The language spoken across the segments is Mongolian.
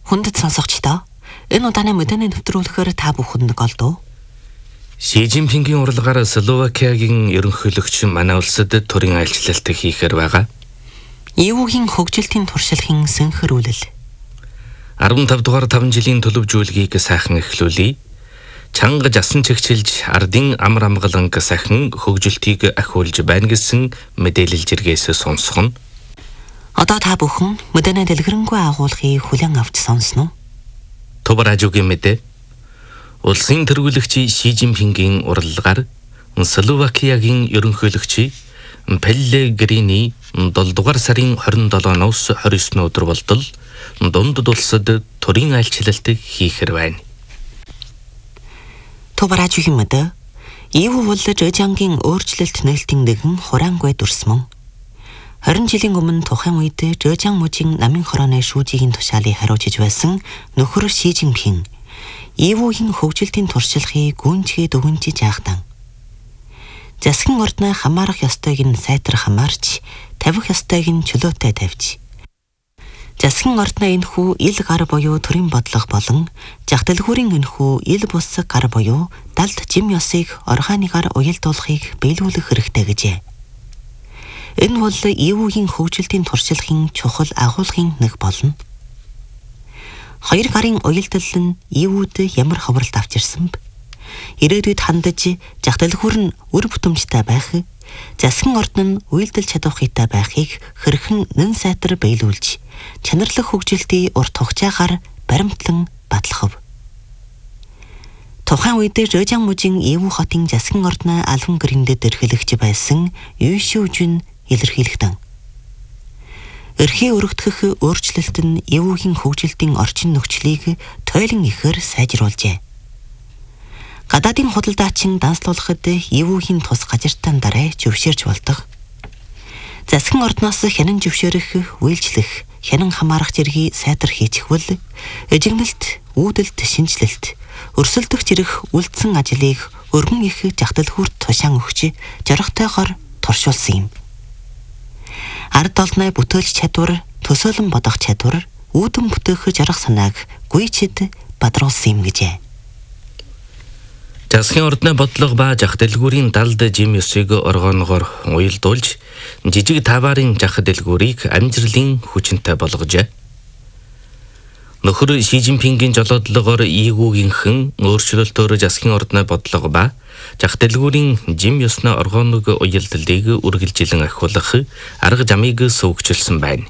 Хүндэт сонсогчдоо энэ удааны мэдээний нэвтрүүлгээр та бүхэнд голдов. Ши Жинпингийн уралгаар Словакиягийн ерөнхийлөгч манай улсад төрийн айлчлалт хийхээр байгаа. EUгийн хөгжилтийн туршлагын сэнхэрүүлэл. 15 дугаар 5 жилийн төлөвжүүлгийг сайхан эхлүүлье. Чанга жасан чигчилж ардын амар амгаланг сайхан хөгжилтийг ахиулж байна гэсэн мэдээлэл жиргээс сонсгоно. Одоо та бүхэн мэдээний дэлгэрэнгүй агуулгыг хүлээн авч сонсно. Төв радиогийн мэдээ. Улсын тэргүүлэгч Ши Жинпингийн уралгаар Словакиягийн ерөнхийлөгч Пеллегрини 7 дугаар сарын 27-ноос 29 өдөр болтол дунд улсад төрийн айлчлалт хийхээр байна. Төв радиогийн мэдээ. EU бол Жожангийн өөрчлөлт нээлтийн нэгэн хураангүй дүрсмэн. 20 жилийн өмнө тухайн үед Жожан мужийн намын хорооны шүүжигийн тушаалыг хариуцж байсан нөхөр Ши Жинпин EUгийн хөгжилтийн туршлагыг гүнжгээд өгөнжиж яахтан. Засгийн ордны хамаарах ёстойг нь сайтар хамаарч, тавих ёстойг нь чөлөөтэй тавьж. Засгийн ордны энэхүү ил гар буюу төрийн бодлого болон жах дэлгүүрийн энэхүү ил бус гар буюу далд жим ёсыг органигаар уялдуулахыг биелүүлэх хэрэгтэй гэжээ. Энэ бол EUгийн хөгжилтийн туршлагын чухал агуулгын нэг болно. Хоёр гарын уялдал нь EUд ямар ховролт авчирсан бэ? Ирээдүйд хандаж жах дэлгүүр нь үр бүтэмжтэй байх, засгийн орд нь уялдалж чадахытай байхыг хэрхэн нэн сайтар биелүүлж, чанарлах хөгжилтийн урт хугацаагаар баримтлан батлахав. Тухайн үед Жожан мужийн EU хотын засгийн ордны албан гэрэндэд эрхлэгч байсан Юйшу Жун илэрхийлэгдэн. Эрхээ өргөдгөх өөрчлөлт нь EUгийн хөгжилтийн орчин нөхцөлийг тойлон ихээр сайжруулжээ. Гадаадын худалдаачин данслуулахад EUгийн тус гажиртан дараа зөвшөөрч болдог. Засгийн ордноос хянан зөвшөөрөх, үйлчлэх, хянан хамаарах зэргийг сайтар хийчихвэл эжигнэлт, үүдэлт, шинжилэлт, өрсөлдөх зэрэг үлдсэн ажлыг өргөн их жах дэлгүүрт тушаан өгч зоригтойгоор туршуулсан юм. Ард олноо бүтээлч чадвар, төсөөлөн бодох чадвар, үүдэн бүтээх жаргах санааг гүйчэд бадруулсан юм гэжээ. Засгийн ордны бодлого ба жах дэлгүүрийн далд жим ёсыг оргооноор уялдуулж, жижиг таварын жах дэлгүүрийг амжилтын хүчинтэй болгожээ. Нөхөр Ши Жинпингийн жолоодлогоор EUгийнхэн өөрчлөлтөөр засгийн ордны бодлого ба жах дэлгүүрийн жим ёсны оргооныг уялдалыг үргэлжилэн ахиулах арга замыг суугчилсан байна.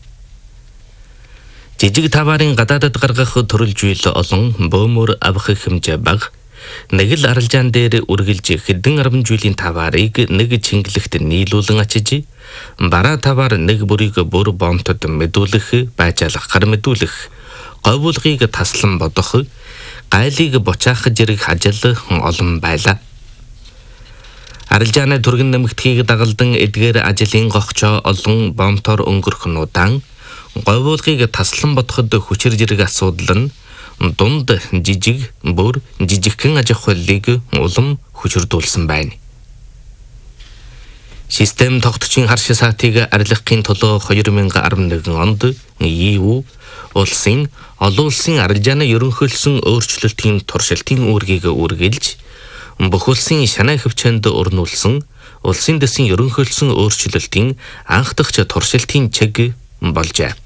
Жижиг таварын гадаадад гаргах төрөл зүйл олон бөөмөр авах хэмжээ бага. Нэг л аралжаан дээр үргэлж хэдэн 10 жилийн таварыг нэг чингэлэгт нийлүүлэн ачиж, бараа тавар нэг бүрийг бүр бомтод мэдүүлэх, байжаалах гар мэдүүлэх, говьулгыг таслан бодох, гайлыг бочаах зэрэг ажил олон байлаа. Аралжааны түргэн нэмэгдэхийг дагалдан эдгээр ажлын гогчоо олон бомтоор өнгөрөх нь удаан, говьулгыг таслан бодоход хүчээр зэрэг асуудал нь дунд жижиг бүр жижигхэн аж ахуйлыг улам хүчрдүүлсэн байна. Систем тогтцын харш саатыг арилгахын тулд 2011 онд EU улсын олон улсын арилжааны ерөнхийлсөн өөрчлөлтийн туршилтын үүргийг үргэлж бүх улсын шанаа хөвчөнд өрнүүлсэн улсын дэсийн ерөнхийлсөн өөрчлөлтийн анх дахь туршилтын чиг болжээ.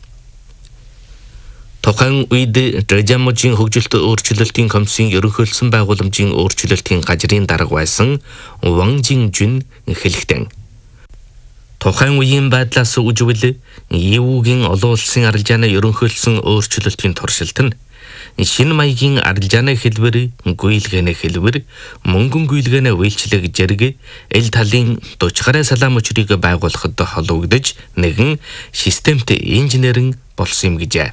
Тухайн үед Жожан мужийн хөгжилт өөрчлөлтийн комиссийн ерөнхийлсөн байгууламжийн өөрчлөлтийн газрын дарга байсан Ван Жинжун хэлэхдээ. Тухайн үеийн байдлаас үжвэл EUгийн олон улсын арилжааны ерөнхийлсөн өөрчлөлтийн туршилт нь шинэ маягийн арилжааны хэлбэр, гүйлгээний хэлбэр, мөнгөн гүйлгээний үйлчлэг зэрэг эл талын 40 гаруй салаа мөчрийг байгуулахад холбогдож нэгэн системт инженерэн болсон юм гэжээ.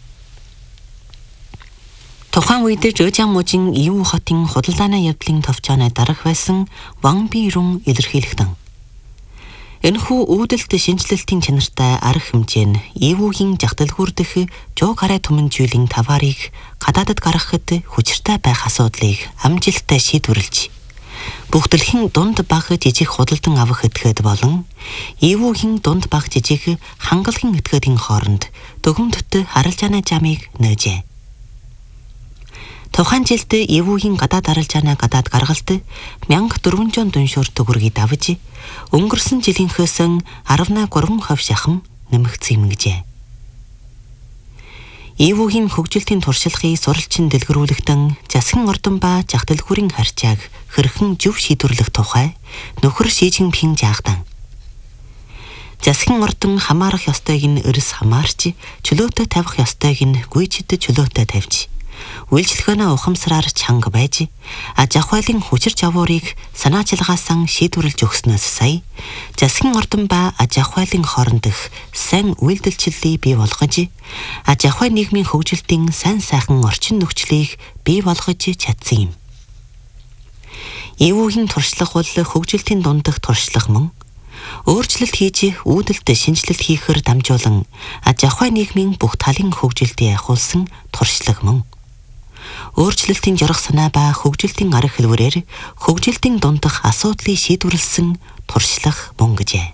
Тухайн үед Жожан мужийн EU хотын худалдааны явдлын товчооны дарга байсан Ван Бирун илэрхийлэгдэн. Энэхүү үүдэлт шинжилэлтийн чанартай арга хэмжээ нь EUгийн жах дэлгүүр дэх 100 гаруй түмэн жилийн таварыг гадаадад гаргахад хүчиртэй байх асуудлыг амжилттай шийдвэрлэж, бүх дэлхийн дунд баг жижиг худалдан авах этгээд болон EUгийн дунд баг жижиг хангалагын этгээдийн хооронд дөгөмдөт харилцааны замыг нээжээ. Тухайн жилд Евүүгийн гадаад арилжааны гадаад гаргалт 1400 дүншүүр төгрөгийг давж өнгөрсөн жилийнхээс 18% шахам нэмэгдсэн юм гэжээ. Евүүгийн хөгжилтийн туршлагыг суралцсан дэлгэрүүлэгтэн засгийн ордон ба жах дэлгүүрийн харьцааг хэрхэн зөв шийдвэрлэх тухай нөхөр Ши Жинпин жаахдаа засгийн ордон хамаарах ёстойг нь эрс хамаарч, чөлөөтэй тавих ёстойг нь гүйчэд чөлөөтэй тавьж, үйлчлэгэнэ ухамсараар чанга байж, аж ахуйлын хүчир жавуурыг санаачилгаасан шийдвэрлэж өгснөөс сая, засгийн ордон ба аж ахуйлын хоорондох сайн үйлдэлчлэлийг бий болгож, аж ахуй нийгмийн хөгжилтийн сайн сайхан орчин нөхцөлийг бий болгож чадсан юм. Евүүгийн туршлага бол хөгжилтийн дундах туршлага мөн өөрчлөлт хийж үүдэлт шинжилэлт хийхээр дамжуулан аж ахуй нийгмийн бүх талын хөгжилтийг ахиулсан туршлага мөн. Өөрчлөлтийн жорох санаа ба хөгжилтийн арга хэлбэрээр хөгжилтийн дундах асуудлыг шийдвэрлсэн туршлага мөн гэжээ.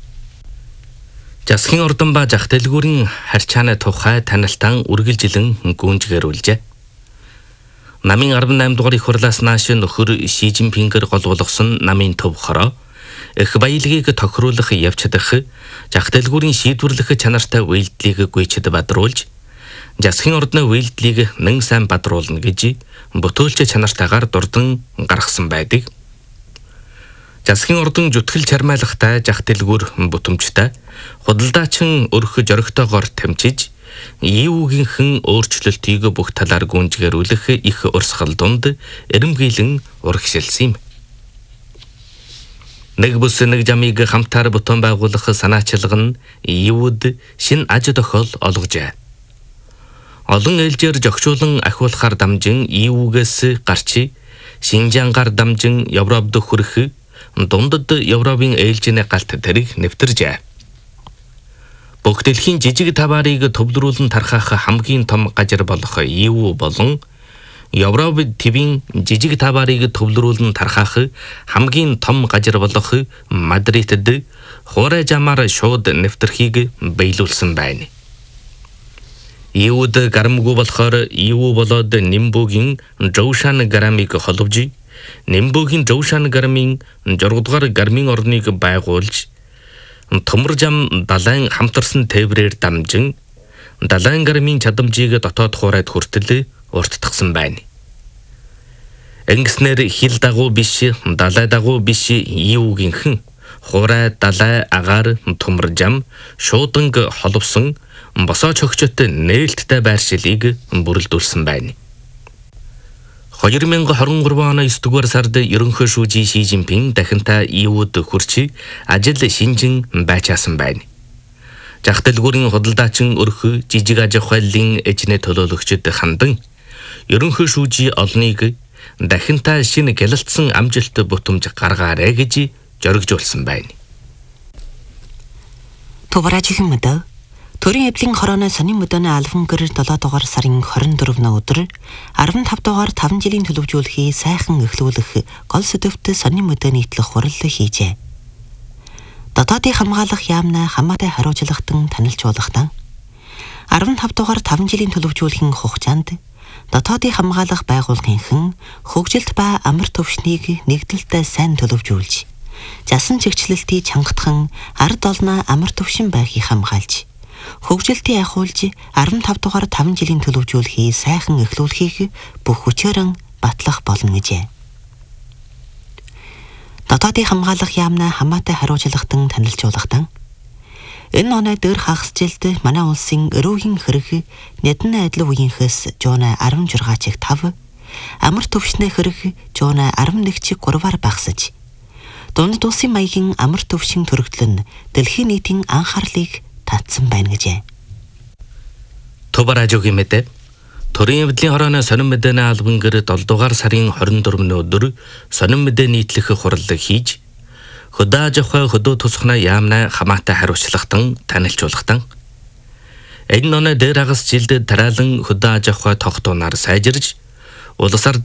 Засгийн ордон ба жах дэлгүүрийн харьцааны тухай танилтан үргэлжилэн гүнжгэрүүлжээ. Намын 18 дугаар их хурлаас нааш нөхөр Ши Жинпингээр гол болгосон намын төв хороо их баялагийг тохируулах явж чадах жах дэлгүүрийн шийдвэрлэх чанартай үйлдэлийг гүйцэд бадруулж, засгийн ордны үйлдэлийг нэн сайн бадруулна гэж бүтээлч чанартайгаар дурдан гаргасан байдаг. Засгийн ордон зүтгэл чармайлахтай жах дэлгүүр бүтэмжтэй худалдаачин өрх жоригтойгоор тэмцэж, Евүүгийнхэн өөрчлөлтийг бүх талаар гүнжгэрүүлэх их урсгал дунд эрэмгийлэн урагшилсан юм. Нэг бүс нэг жамыг хамтаар бүтэн байгуулах санаачилга нь Евүүд шин аж тохиол олгожээ. Олон ээлжээр жогшуулан ахиулахаар дамжин Евүүгээс гарч Шинжангаар дамжин Европд хүрэх дундад Европын ээлжийн галт тэрэг нэвтэржээ. Бүх дэлхийн жижиг таваарыг төвлөрүүлэн тархах хамгийн том газар болох Евүү болон Европ твийн жижиг таваарыг төвлөрүүлэн тархах хамгийн том газар болох Мадридэд хуурай жамаар шууд нэвтрхийг биелүүлсэн байна. Евүүд гарамгүй болохоор Евүү болоод Нимбүүгийн Жоушан гарамыг холбож, Нимбүүгийн Жоушан гарамын 6 дугаар гармын орныг байгуулж, төмөр жам далайн хамтарсан тээврээр дамжин далайн гармын чадамжийг дотоод хуурайд хүртэл урттгсан байна. Ингэснээр хил дагуу биш, далай дагуу биш Евүүгийнхэн хуурай, далай, агаар, төмөр жам шууданг холбосон босоо чогчот нээлттэй байршилыг бүрэлдүүлсэн байна. 2023 оны 9 дугаар сард ерөнхий шүүжий Ши Жинпин дахинтаа Евүүд хүрч ажил шинжин байчаасан байна. Жах дэлгүүрийн худалдаачин өрх жижиг аж ахуйлын эжнээ төлөөлөгчд хандан ерөнхий шүүжий олныг дахинтаа шинэ гялалтсан амжилт бүтэмж гаргаарэ гэж зоригжуулсан байна. Товараажилхан мэдээ. Төрийн эвлийн хорооны сонин мөдөний албан гэр 7 дугаар сарын 24-ны өдөр 15 дугаар 5 жилийн төлөвжүүлэхийг сайхан эхлүүлэх гол сэдвт сонин мөдөө нийтлэх хурал хийжээ. Дотоодын хамгаалах яамны хамаатай хариуцлагатан танилцуулахдаа 15 дугаар 5 жилийн төлөвжүүлэхийн хугацаанд дотоодын хамгаалах байгууллагынхан хөгжилт ба амар төвшнийг нэгдэлтэй сайн төлөвжүүлж, засан чигчлэлтийг чангатхан ард олноо амар төвшин байхыг хамгаалж, хөгжилтийг ахиулж 15 дугаар 5 жилийн төлөвжүүлэхийг сайхан эхлүүлэхийг бүх хүчээрэн батлах болно гэжээ. Дотоодын хамгаалах яамны хамаатай хариуцлагатан танилцуулахдаа энэ оны дээр хагас жилд манай улсын өрөөгийн хэрэг нэдэн адил үеийнхээс жууна 16-ыг 5, амар төвшний хэрэг жууна 11-ийг 3-аар багасж, дунд улсын маягийн амар төвшин төрөгдөл нь дэлхийн нийтийн анхаарлыг татсан байна гэжээ. Товараажилхан мэдээ. Төрийн эвдлийн хорооны сонин мэдээний албан гэр 7 дугаар сарын 24-ны өдөр сонин мэдээ нийтлэх хурал хийж, хөдөө аж ахуй хөдөө тусахны яамны хамаатай хариуцлагатан танилцуулахдаа энэ оны дээр хагас жилд тараалан хөдөө аж ахуй тогтооноор сайжирж, улс ардын